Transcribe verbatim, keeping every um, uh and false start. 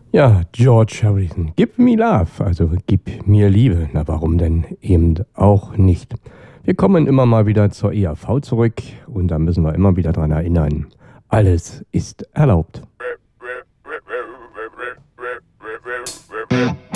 Ja, George Harrison, Give Me Love, also gib mir Liebe. Na, warum denn eben auch nicht? Wir kommen immer mal wieder zur E R V zurück und da müssen wir immer wieder dran erinnern, alles ist erlaubt.